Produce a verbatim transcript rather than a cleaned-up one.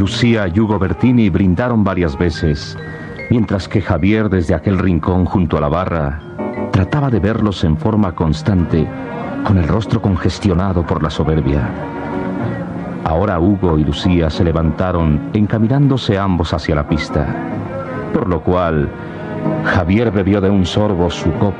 Lucía y Hugo Bertini brindaron varias veces, mientras que Javier, desde aquel rincón junto a la barra, trataba de verlos en forma constante, con el rostro congestionado por la soberbia. Ahora Hugo y Lucía se levantaron, encaminándose ambos hacia la pista, por lo cual Javier bebió de un sorbo su copa